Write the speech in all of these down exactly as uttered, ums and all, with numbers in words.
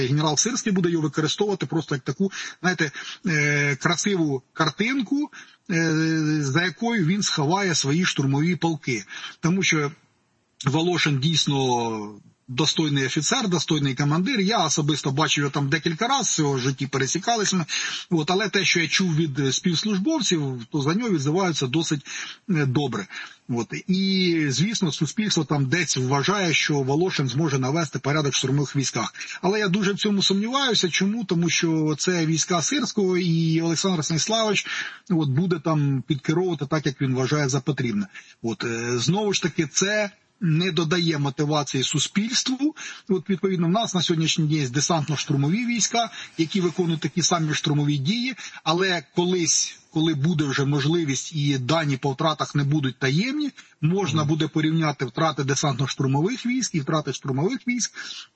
генерал Сирський буде його використовувати просто як таку, знаєте, красиву картинку, за якою він сховає свої штурмові полки. Тому що Волошин дійсно достойний офіцер, достойний командир. Я особисто бачив його там декілька разів, в житті пересікалися ми. От, але те, що я чув від співслужбовців, то за нього відзиваються досить добре. От. І, звісно, суспільство там десь вважає, що Волошин зможе навести порядок в штурмових військах. Але я дуже в цьому сумніваюся. Чому? Тому що це війська Сирського, і Олександр Станіславович от, буде там підкеровувати так, як він вважає за потрібне. От, знову ж таки, це не додає мотивації суспільству. От, відповідно, в нас на сьогоднішній день є десантно-штурмові війська, які виконують такі самі штурмові дії, але колись, коли буде вже можливість і дані по втратах не будуть таємні, можна буде порівняти втрати десантно-штурмових військ і втрати штурмових військ,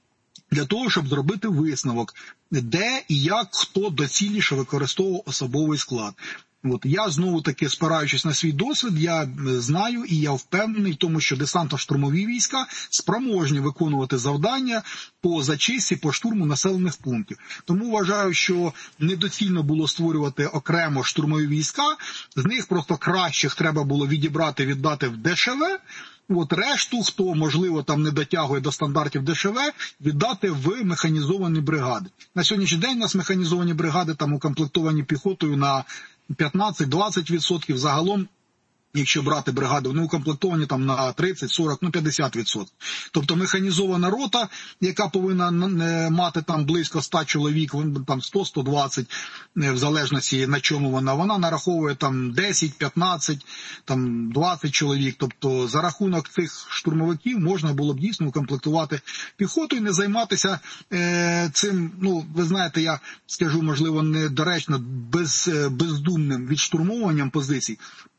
для того, щоб зробити висновок, де і як, хто доцільніше використовував особовий склад. От, я знову-таки, спираючись на свій досвід, я знаю і я впевнений в тому, що десантно-штурмові війська спроможні виконувати завдання по зачистці, по штурму населених пунктів. Тому вважаю, що недоцільно було створювати окремо штурмові війська, з них просто кращих треба було відібрати, віддати в ДШВ, от решту, хто, можливо, там не дотягує до стандартів ДШВ, віддати в механізовані бригади. На сьогоднішній день у нас механізовані бригади там укомплектовані піхотою на п'ятнадцять-двадцять відсотків, загалом, якщо брати бригаду, вони укомплектовані там на тридцять, сорок, ну п'ятдесят відсотків. Тобто механізована рота, яка повинна мати там близько ста чоловік, там сто - сто двадцять, в залежності на чому вона, вона нараховує там десять, п'ятнадцять, там двадцять чоловік. Тобто за рахунок цих штурмовиків можна було б дійсно укомплектувати піхоту і не займатися е, цим, ну, ви знаєте, я скажу, можливо, недоречно, без, бездумним відштурмовуванням позицій,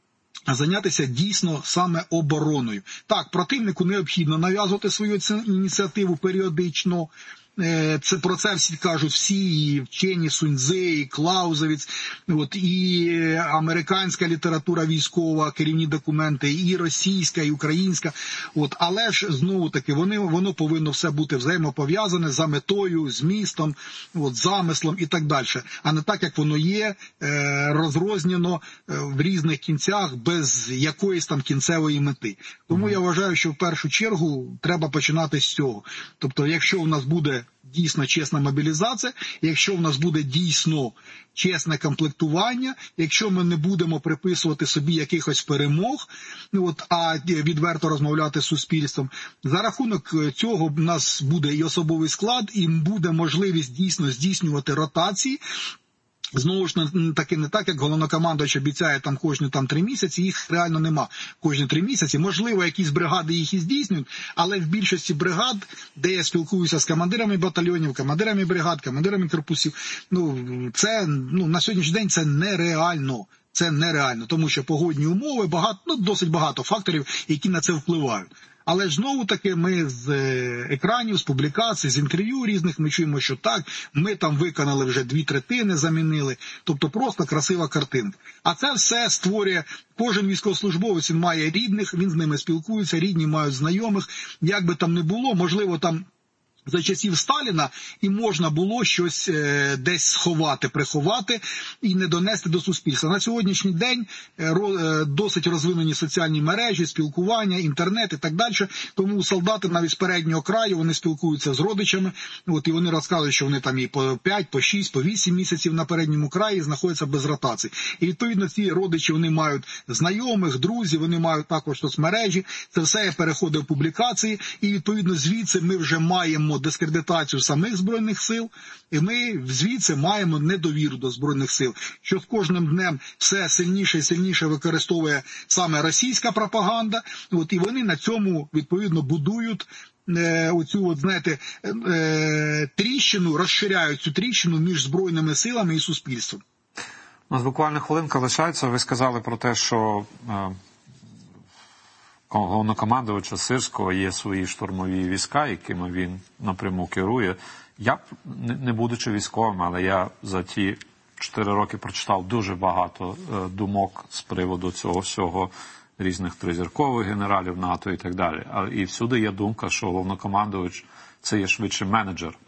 а зайнятися дійсно саме обороною. Так, противнику необхідно нав'язувати свою ініціативу періодично. Це про це всі кажуть всі, і вчені Суньцзи, і Клаузевіц, от, і американська література військова, керівні документи, і російська, і українська. От, але ж, знову-таки, вони, воно повинно все бути взаємопов'язане за метою, змістом, от, замислом і так далі. А не так, як воно є, розрознено в різних кінцях, без якоїсь там кінцевої мети. Тому я вважаю, що в першу чергу треба починати з цього. Тобто, якщо у нас буде дійсно чесна мобілізація, якщо в нас буде дійсно чесне комплектування, якщо ми не будемо приписувати собі якихось перемог, от, а відверто розмовляти з суспільством, за рахунок цього в нас буде і особовий склад, і буде можливість дійсно здійснювати ротації. Знову ж таки, не так, як головнокомандувач обіцяє там кожні там три місяці, їх реально нема кожні три місяці. Можливо, якісь бригади їх і здійснюють, але в більшості бригад, де я спілкуюся з командирами батальйонів, командирами бригад, командирами корпусів, ну, це, ну, на сьогоднішній день це нереально. Це нереально, тому що погодні умови, багато, ну, досить багато факторів, які на це впливають. Але ж знову-таки ми з екранів, з публікацій, з інтерв'ю різних ми чуємо, що так, ми там виконали вже дві третини, замінили. Тобто просто красива картинка. А це все створює, кожен військовослужбовець, він має рідних, він з ними спілкується, рідні мають знайомих. Як би там не було, можливо, там за часів Сталіна і можна було щось е, десь сховати, приховати і не донести до суспільства. На сьогоднішній день е, ро, е, досить розвинені соціальні мережі, спілкування, інтернет і так далі. Тому солдати навіть з переднього краю, вони спілкуються з родичами, от, і вони розказують, що вони там і по п'ять, по шість, по вісім місяців на передньому краї знаходяться без ротації. І відповідно ці родичі, вони мають знайомих, друзів, вони мають також соцмережі. Це все переходить в публікації і відповідно звідси ми вже маємо дискредитацію самих Збройних сил, і ми звідси маємо недовіру до Збройних сил, що з кожним днем все сильніше і сильніше використовує саме російська пропаганда, от, і вони на цьому, відповідно, будують е, оцю, от, знаєте, е, тріщину, розширяють цю тріщину між Збройними силами і суспільством. У нас буквально хвилинка лишається. Ви сказали про те, що е... головнокомандувача Сирського є свої штурмові війська, якими він напряму керує. Я, не будучи військовим, але я за ті чотири роки прочитав дуже багато думок з приводу цього всього, різних тризіркових генералів НАТО і так далі. І всюди є думка, що головнокомандувач – це є швидше менеджер,